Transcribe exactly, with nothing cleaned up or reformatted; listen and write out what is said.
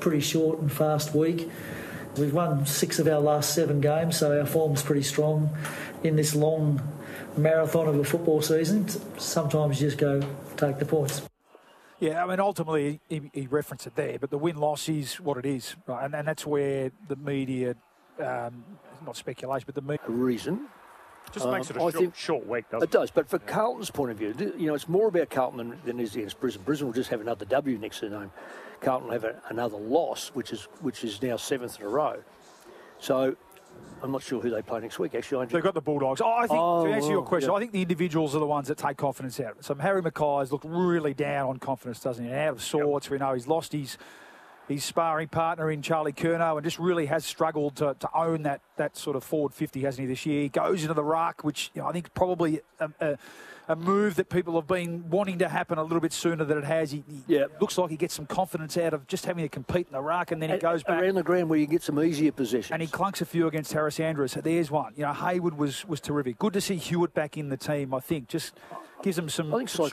pretty short and fast week. We've won six of our last seven games, so our form's pretty strong in this long marathon of a football season. Sometimes you just go take the points. Yeah, I mean, ultimately, he, he referenced it there, but the win-loss is what it is, right? And, and that's where the media, um, not speculation, but the media... Reason. Just um, makes it a I short, think short week, doesn't it? It does, but for Carlton's point of view, you know, it's more about Carlton than, than it is against Brisbane. Brisbane will just have another W next to their name. Carlton will have a, another loss, which is which is now seventh in a row. So... I'm not sure who they play next week, actually. They've got the Bulldogs. Oh, I think, oh, to answer your question, yeah. I think the individuals are the ones that take confidence out. So Harry Mackay's looked really down on confidence, doesn't he? And out of sorts. Yep. We know he's lost his his sparring partner in Charlie Curnow and just really has struggled to, to own that that sort of forward fifty, hasn't he, this year? He goes into the ruck, which you know, I think probably a, a, a move that people have been wanting to happen a little bit sooner than it has. He, he yeah. looks like he gets some confidence out of just having to compete in the ruck, and then he goes back around the ground where you get some easier possessions. And he clunks a few against Harris Andrews. So there's one. You know, Hayward was was terrific. Good to see Hewitt back in the team, I think. Just gives him some... I think